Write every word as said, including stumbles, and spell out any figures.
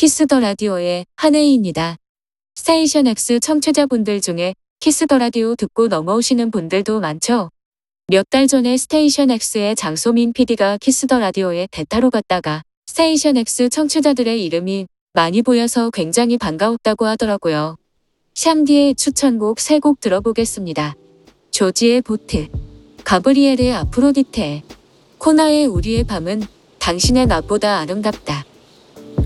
키스 더 라디오의 한혜희입니다. 스테이션 X 청취자분들 중에 키스 더 라디오 듣고 넘어오시는 분들도 많죠? 몇 달 전에 스테이션 X의 장소민 피디가 키스 더 라디오에 대타로 갔다가 스테이션 X 청취자들의 이름이 많이 보여서 굉장히 반가웠다고 하더라고요. 샹디의 추천곡 세 곡 들어보겠습니다. 조지의 보트, 가브리엘의 아프로디테, 코나의 우리의 밤은 당신의 나보다 아름답다.